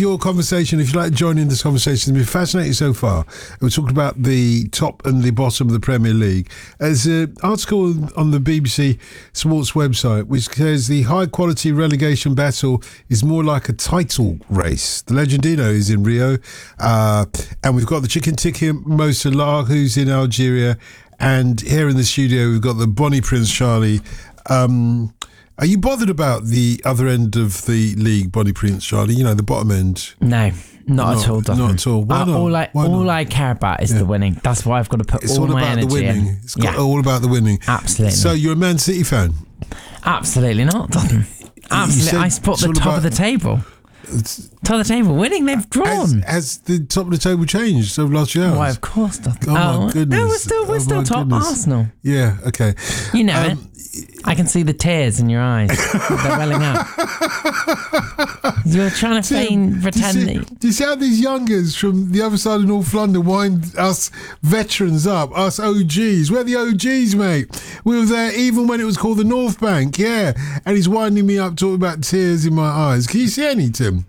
your conversation. If you'd like to join in this conversation, it's been fascinating so far. We're talking about the top and the bottom of the Premier League. There's an article on the BBC Sports website which says the high-quality relegation battle is more like a title race. The Legendino is in Rio, and we've got the Chicken Tikka Mo Salah, who's in Algeria, and here in the studio we've got the Bonnie Prince Charlie. Are you bothered about the other end of the league, Bonnie Prince Charlie? You know, the bottom end? No, not at all, Duffin. Not at all. Why not? All I care about is the winning. That's why I've got to put all my energy in. It's all about the winning. Absolutely. So you're a Man City fan? Absolutely not, Duffin. Absolutely. I support the top of the table. Top of the table, winning, they've drawn. Has the top of the table changed over the last year? Why, of course, Duffin. Oh, my goodness. No, we're still top Arsenal. Yeah, okay. You know it. I can see the tears in your eyes. They're welling up. You're trying to pretend. Do you see how these youngers from the other side of North London wind us veterans up, us OGs? We're the OGs, mate. We were there even when it was called the North Bank, yeah. And he's winding me up talking about tears in my eyes. Can you see any, Tim?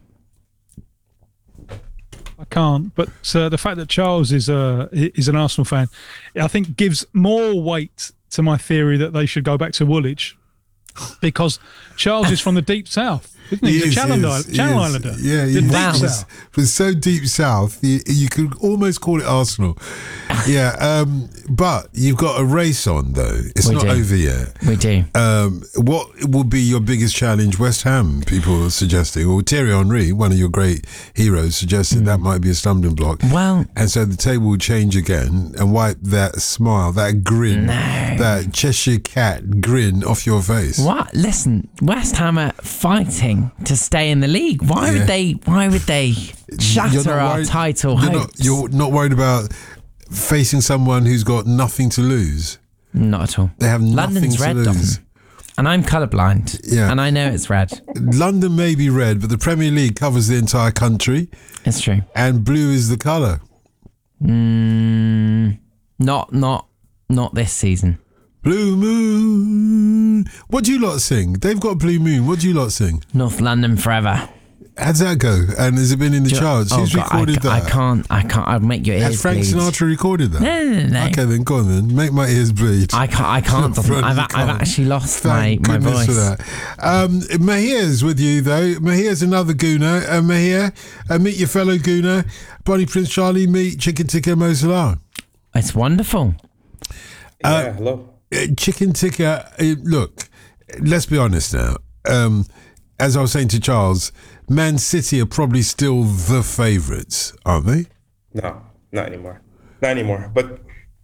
I can't, but the fact that Charles is an Arsenal fan, I think gives more weight to my theory that they should go back to Woolwich, because Charles is from the deep south, isn't he? He's a Channel Islander. Yeah, deep south. From so deep south, you could almost call it Arsenal. Yeah, but you've got a race on though. It's not over yet. We do. What will be your biggest challenge? West Ham, people are suggesting, or Thierry Henry, one of your great heroes, suggested that might be a stumbling block. Well, and so the table will change again and wipe that smile, that grin, that Cheshire Cat grin off your face. What? Listen, West Ham are fighting to stay in the league. Why would they shatter our title hopes? You're not worried about facing someone who's got nothing to lose? Not at all. They have London's nothing to red, lose. And I'm colourblind. Yeah. And I know it's red. London may be red, but the Premier League covers the entire country. It's true. And blue is the colour. Not this season. Blue Moon. What do you lot sing? They've got Blue Moon. What do you lot sing? North London Forever. How's that go? And has it been in the charts? Who's recorded that? I can't. I'll make your ears bleed. Has Frank Sinatra recorded that? No. Okay, then go on then. Make my ears bleed. I can't. I've actually lost my voice. For that. Mahir's with you though. Mahir's another Gooner. Mahir, meet your fellow Gooner. Bonnie Prince Charlie, meet Chicken Tikka Mo Salah. It's wonderful. Hello. Chicken Tikka, look, let's be honest now. As I was saying to Charles, Man City are probably still the favourites, aren't they? No, not anymore. Not anymore. But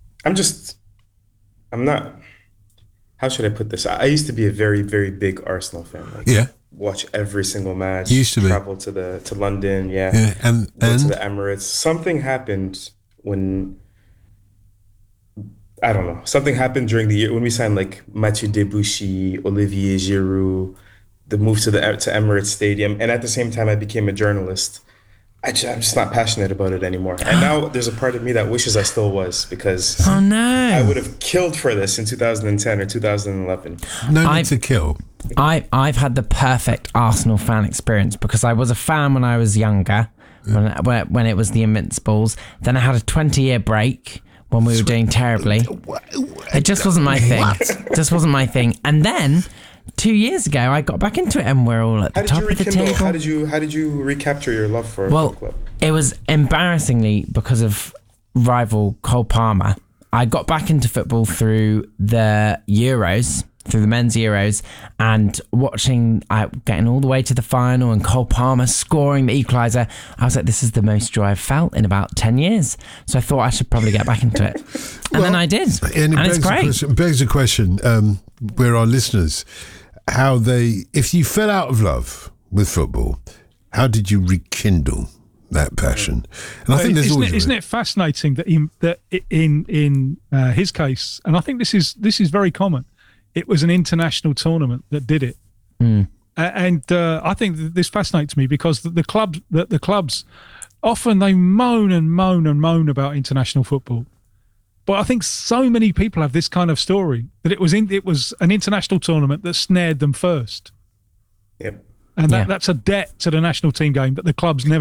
I'm not, how should I put this? I used to be a very, very big Arsenal fan. Watch every single match. Used to be. Travel to London, and go to the Emirates. Something happened when... I don't know. Something happened during the year when we signed like Mathieu Debuchy, Olivier Giroud, the move to Emirates Stadium, and at the same time I became a journalist. I'm just not passionate about it anymore. And now there's a part of me that wishes I still was, because I would have killed for this in 2010 or 2011. No need to kill. I've had the perfect Arsenal fan experience because I was a fan when I was younger, when it was the Invincibles. Then I had a 20-year break when we were doing terribly. It just wasn't my thing. Just wasn't my thing. And then 2 years ago, I got back into it, and we're all at the top of the table. How did you recapture your love for the club? It was embarrassingly because of rival Cole Palmer. I got back into football through the Euros, through the men's Euros, and getting all the way to the final and Cole Palmer scoring the equaliser. I was like, this is the most joy I've felt in about 10 years. So I thought I should probably get back into it. And then I did. And it's great. It begs the question, where our listeners, if you fell out of love with football, how did you rekindle that passion? And I think isn't it fascinating that in his case, and I think this is very common, it was an international tournament that did it. And I think this fascinates me because the clubs often they moan and moan and moan about international football, but I think so many people have this kind of story that it was an international tournament that snared them first. Yep. And that's a debt to the national team game that the clubs never